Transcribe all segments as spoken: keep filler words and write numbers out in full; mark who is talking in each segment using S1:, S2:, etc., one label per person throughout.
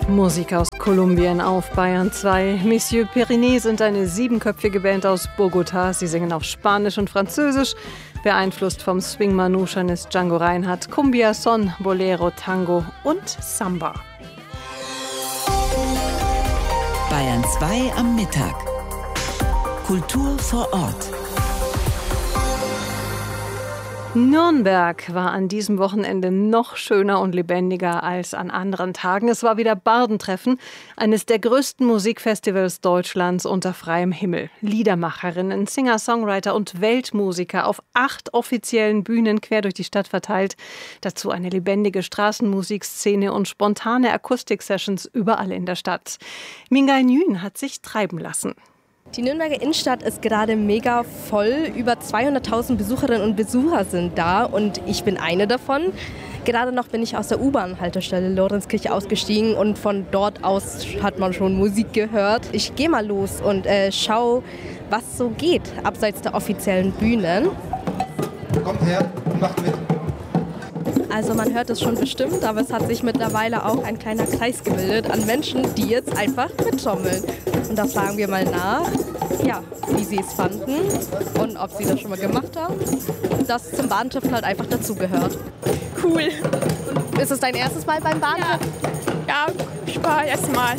S1: Musik aus Kolumbien auf Bayern zwei. Monsieur Pyrénées sind eine siebenköpfige Band aus Bogotá. Sie singen auf Spanisch und Französisch. Beeinflusst vom Swing Manouchan ist Django Reinhardt, Cumbia, Son, Bolero, Tango und Samba.
S2: Bayern zwei am Mittag. Kultur vor Ort.
S1: Nürnberg war an diesem Wochenende noch schöner und lebendiger als an anderen Tagen. Es war wieder Bardentreffen, eines der größten Musikfestivals Deutschlands unter freiem Himmel. Liedermacherinnen, Singer, Songwriter und Weltmusiker auf acht offiziellen Bühnen quer durch die Stadt verteilt. Dazu eine lebendige Straßenmusikszene und spontane Akustik-Sessions überall in der Stadt. Mingai Nguyen hat sich treiben lassen.
S3: Die Nürnberger Innenstadt ist gerade mega voll. Über zweihunderttausend Besucherinnen und Besucher sind da und ich bin eine davon. Gerade noch bin ich aus der U-Bahn-Haltestelle Lorenzkirche ausgestiegen und von dort aus hat man schon Musik gehört. Ich gehe mal los und äh, schau, was so geht abseits der offiziellen Bühnen.
S4: Kommt her und macht mit.
S3: Also man hört es schon bestimmt, aber es hat sich mittlerweile auch ein kleiner Kreis gebildet an Menschen, die jetzt einfach mittrommeln. Und da fragen wir mal nach, ja, wie sie es fanden und ob sie das schon mal gemacht haben. Das zum Bahntreffen halt einfach dazugehört.
S5: Cool.
S3: Ist es dein erstes Mal beim Bahntreffen?
S5: Ja, ja, ich war erst mal.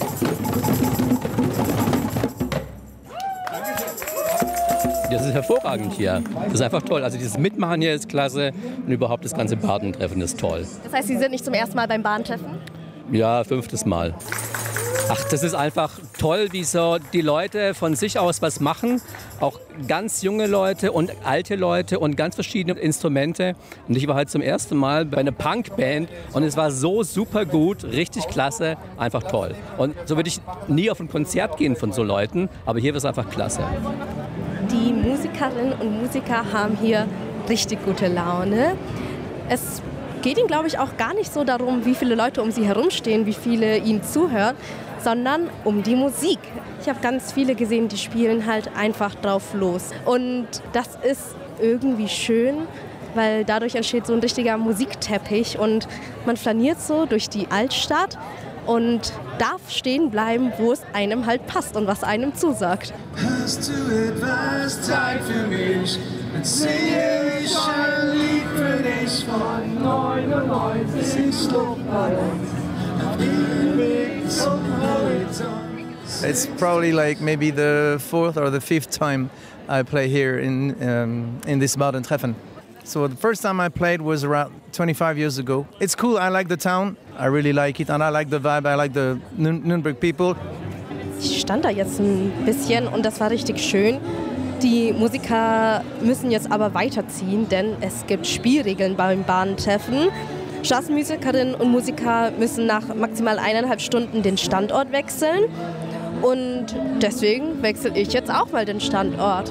S6: Das ist hervorragend hier. Das ist einfach toll. Also dieses Mitmachen hier ist klasse und überhaupt das ganze Badentreffen ist toll.
S3: Das heißt, Sie sind nicht zum ersten Mal beim Bahntreffen?
S6: Ja, fünftes Mal. Ach, das ist einfach toll, wie so die Leute von sich aus was machen. Auch ganz junge Leute und alte Leute und ganz verschiedene Instrumente. Und ich war halt zum ersten Mal bei einer Punkband und es war so super gut, richtig klasse, einfach toll. Und so würde ich nie auf ein Konzert gehen von so Leuten, aber hier war es einfach klasse.
S3: Die Musikerinnen und Musiker haben hier richtig gute Laune. Es geht ihnen, glaube ich, auch gar nicht so darum, wie viele Leute um sie herumstehen, wie viele ihnen zuhören, sondern um die Musik. Ich habe ganz viele gesehen, die spielen halt einfach drauf los. Und das ist irgendwie schön, weil dadurch entsteht so ein richtiger Musikteppich und man flaniert so durch die Altstadt und darf stehen bleiben, wo es einem halt passt und was einem zusagt.
S7: Hast du etwas Zeit für mich? Dann singe ich ein Lied für dich von neunundneunzig Luftballons auf dem Weg zum Horizont.
S8: It's probably like maybe the fourth or the fifth time I play here in um, in this Badentreffen. So the first time I played was around twenty-five years ago. It's cool, I like the town, I really like it and I like the vibe, I like the Nürnberg people.
S3: Ich stand da jetzt ein bisschen und das war richtig schön. Die Musiker müssen jetzt aber weiterziehen, denn es gibt Spielregeln beim Bahntreffen. Straßenmusikerinnen und Musiker müssen nach maximal eineinhalb Stunden den Standort wechseln und deswegen wechsle ich jetzt auch mal den Standort.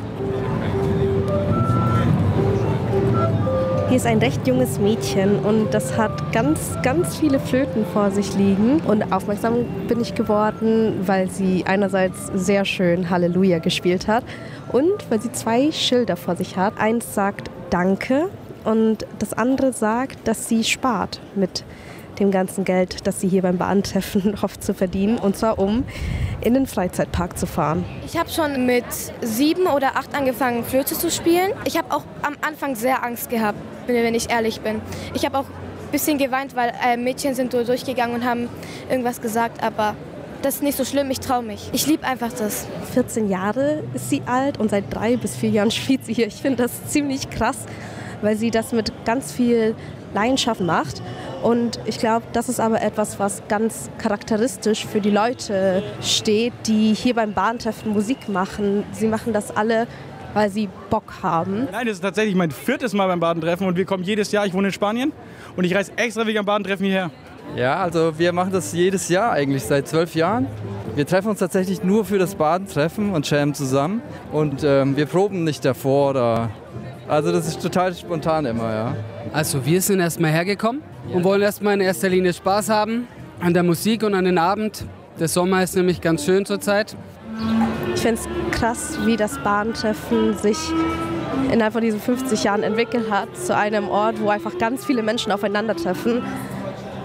S3: Hier ist ein recht junges Mädchen und das hat ganz, ganz viele Flöten vor sich liegen. Und aufmerksam bin ich geworden, weil sie einerseits sehr schön Halleluja gespielt hat und weil sie zwei Schilder vor sich hat. Eins sagt Danke und das andere sagt, dass sie spart mit dem ganzen Geld, das sie hier beim Bahntreffen hofft zu verdienen. Und zwar um in den Freizeitpark zu fahren.
S9: Ich habe schon mit sieben oder acht angefangen, Flöte zu spielen. Ich habe auch am Anfang sehr Angst gehabt, wenn ich ehrlich bin. Ich habe auch ein bisschen geweint, weil äh, Mädchen sind so durchgegangen und haben irgendwas gesagt, aber das ist nicht so schlimm, ich traue mich. Ich liebe einfach das.
S3: vierzehn Jahre ist sie alt und seit drei bis vier Jahren spielt sie hier. Ich finde das ziemlich krass, weil sie das mit ganz viel Leidenschaft macht. Und ich glaube, das ist aber etwas, was ganz charakteristisch für die Leute steht, die hier beim Bahntreffen Musik machen. Sie machen das alle, weil sie Bock haben.
S10: Nein, das ist tatsächlich mein viertes Mal beim Badentreffen und wir kommen jedes Jahr. Ich wohne in Spanien und ich reise extra wegen am Badentreffen hierher.
S11: Ja, also wir machen das jedes Jahr eigentlich, seit zwölf Jahren. Wir treffen uns tatsächlich nur für das Badentreffen und jammen zusammen. Und ähm, wir proben nicht davor oder... Also das ist total spontan immer, ja.
S12: Also wir sind erstmal hergekommen und wollen erstmal in erster Linie Spaß haben an der Musik und an den Abend. Der Sommer ist nämlich ganz schön zurzeit.
S3: Ich finde es krass, wie das Bahntreffen sich innerhalb von diesen fünfzig Jahren entwickelt hat zu einem Ort, wo einfach ganz viele Menschen aufeinandertreffen.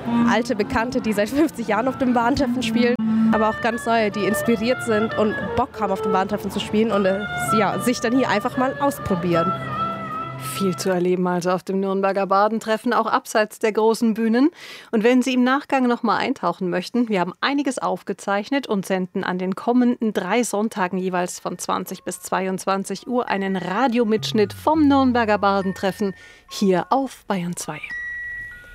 S3: alte Bekannte, die seit fünfzig Jahren auf dem Bahntreffen spielen, aber auch ganz neue, die inspiriert sind und Bock haben, auf dem Bahntreffen zu spielen und äh, ja, sich dann hier einfach mal ausprobieren.
S1: Viel zu erleben also auf dem Nürnberger Badentreffen, auch abseits der großen Bühnen. Und wenn Sie im Nachgang noch mal eintauchen möchten, wir haben einiges aufgezeichnet und senden an den kommenden drei Sonntagen jeweils von zwanzig bis zweiundzwanzig Uhr einen Radiomitschnitt vom Nürnberger Badentreffen hier auf Bayern zwei.